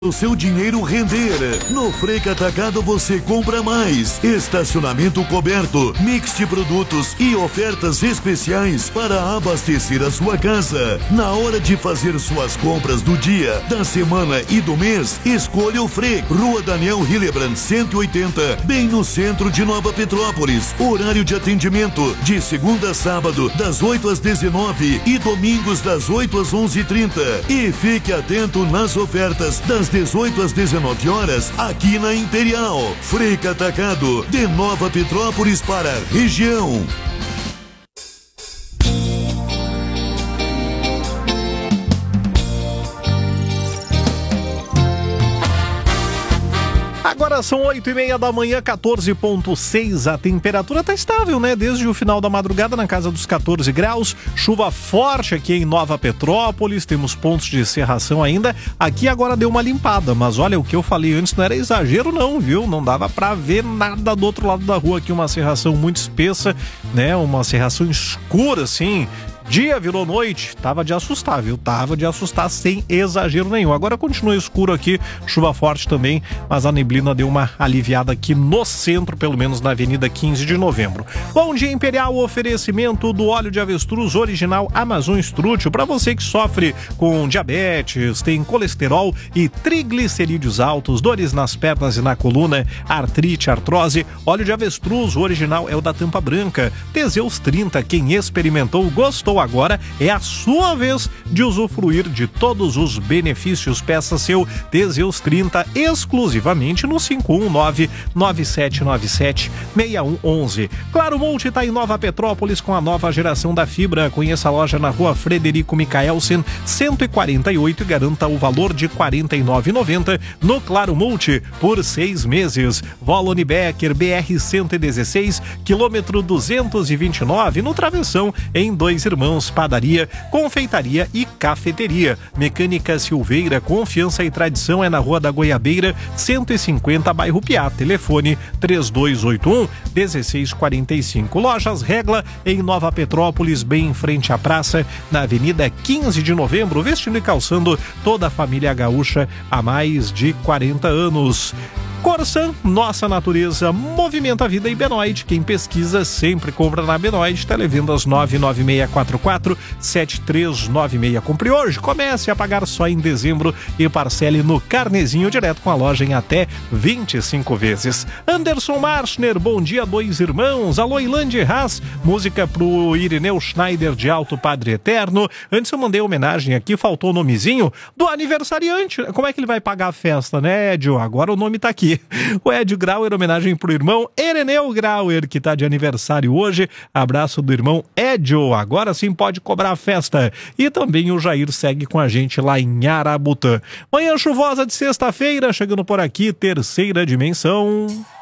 O seu dinheiro render. No Freca Atacado você compra mais. Estacionamento coberto, mix de produtos e ofertas especiais para abastecer a sua casa. Na hora de fazer suas compras do dia, da semana e do mês, escolha o Freca. Rua Daniel Hillebrand 180, bem no centro de Nova Petrópolis. Horário de atendimento de segunda a sábado, das 8 às 19 e domingos das 8 às 11h30. E fique atento nas ofertas das 18 às 19 horas, aqui na Imperial. Freca Atacado, de Nova Petrópolis para a região. Agora são 8h30 da manhã, 14,6. A temperatura está estável, né? Desde o final da madrugada na casa dos 14 graus. Chuva forte aqui em Nova Petrópolis. Temos pontos de cerração ainda. Aqui agora deu uma limpada. Mas olha, o que eu falei antes não era exagero não, viu? Não dava pra ver nada do outro lado da rua aqui. Uma cerração muito espessa, né? Uma cerração escura, assim. Dia virou noite, tava de assustar, viu? Tava de assustar sem exagero nenhum. Agora continua escuro aqui, chuva forte também, mas a neblina deu uma aliviada aqui no centro, pelo menos na Avenida 15 de Novembro. Bom dia, Imperial, oferecimento do óleo de avestruz original Amazon Strútil para você que sofre com diabetes, tem colesterol e triglicerídeos altos, dores nas pernas e na coluna, artrite, artrose. Óleo de avestruz, o original é o da tampa branca. Teseus 30, quem experimentou gostou. Agora é a sua vez de usufruir de todos os benefícios. Peça seu Teseus 30 exclusivamente no 519-9797-6111. Claro Multi está em Nova Petrópolis com a nova geração da fibra. Conheça a loja na rua Frederico Michaelsen 148 e garanta o valor de R$ 49,90 no Claro Multi por 6 meses. Volone Becker BR 116 quilômetro 229 no Travessão em Dois Irmãos. Padaria, confeitaria e cafeteria. Mecânica Silveira, confiança e tradição é na Rua da Goiabeira 150, bairro Piá. Telefone 3281-1645. Lojas Regla em Nova Petrópolis, bem em frente à praça, na Avenida 15 de Novembro, vestindo e calçando toda a família gaúcha há mais de 40 anos. Corsan, nossa natureza, movimenta a vida e Benoit. Quem pesquisa sempre compra na Benoit. Televendas 99644-7396. Compre hoje, comece a pagar só em dezembro e parcele no carnezinho direto com a loja em até 25 vezes. Anderson Marschner, bom dia, Dois Irmãos. Alô, Ilande Haas, música pro Irineu Schneider de Alto Padre Eterno. Antes eu mandei homenagem aqui, faltou o nomezinho do aniversariante. Como é que ele vai pagar a festa, né, Edio? Agora o nome tá aqui. O Edio Grauer, homenagem pro irmão Ireneu Grauer, que tá de aniversário hoje. Abraço do irmão Edio. Agora sim pode cobrar a festa. E também o Jair segue com a gente lá em Arabutã. Manhã chuvosa de sexta-feira, chegando por aqui, terceira dimensão.